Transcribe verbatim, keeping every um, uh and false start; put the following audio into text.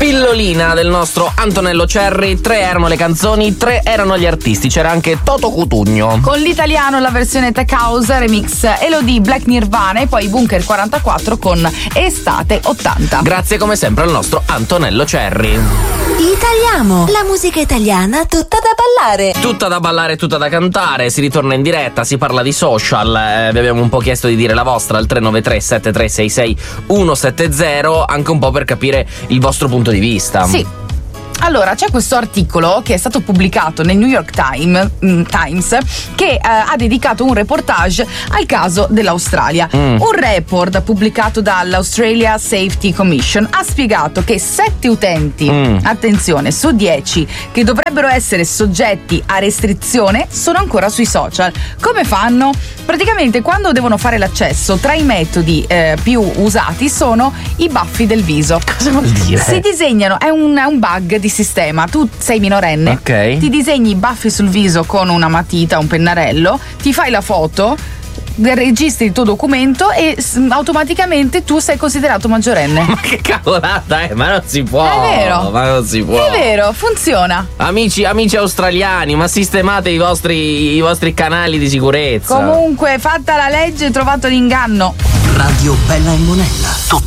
pillolina del nostro Antonello Cerri. Tre erano le canzoni, tre erano gli artisti. C'era anche Toto Cutugno. Con l'italiano la versione Tech House remix Elodie, Black Nirvana e poi Bunker quarantaquattro con Estate ottanta. Grazie come sempre al nostro Antonello Cerri. Italiamo, la musica italiana tutta da ballare. Tutta da ballare, tutta da cantare. Si ritorna in diretta, si parla di social. Eh, vi abbiamo un po' chiesto di dire la vostra al tre nove tre sette tre sei sei uno sette zero, anche un po' per capire il vostro punto di vista. Sì. Allora, c'è questo articolo che è stato pubblicato nel New York Time, mm, Times che eh, ha dedicato un reportage al caso dell'Australia. Mm. Un report pubblicato dall'Australia Safety Commission ha spiegato che sette utenti, mm. attenzione, su dieci che dovrebbero essere soggetti a restrizione sono ancora sui social. Come fanno? Praticamente quando devono fare l'accesso, tra i metodi eh, più usati sono i baffi del viso. Cosa vuol dire? Si disegnano, è un, è un bug di sistema. Tu sei minorenne, ok, ti disegni i baffi sul viso con una matita, un pennarello, ti fai la foto, registri il tuo documento e s- automaticamente tu sei considerato maggiorenne. Ma che cavolata, eh? Ma non si può. È vero. Ma non si può. È vero, funziona. Amici, amici australiani, ma sistemate i vostri, i vostri canali di sicurezza. Comunque, fatta la legge, trovato l'inganno. Radio Bella e Monella.